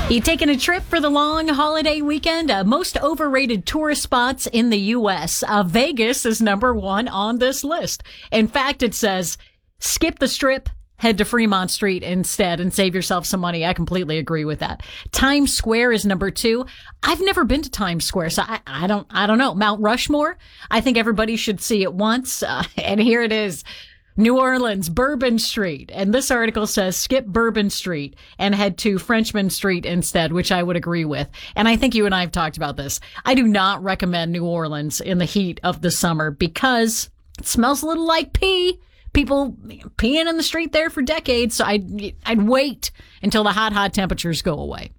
You taking a trip for the long holiday weekend? Most overrated tourist spots in the U.S. Vegas is number one on this list. In fact, it says, skip the Strip, head to Fremont Street instead and save yourself some money. I completely agree with that. Times Square is number two. I've never been to Times Square, so I don't know. Mount Rushmore, I think everybody should see it once. And here it is. New Orleans, Bourbon Street. And this article says skip Bourbon Street and head to Frenchmen Street instead, which I would agree with. And I think you and I have talked about this. I do not recommend New Orleans in the heat of the summer because it smells a little like pee. People peeing in the street there for decades. So I'd wait until the hot temperatures go away.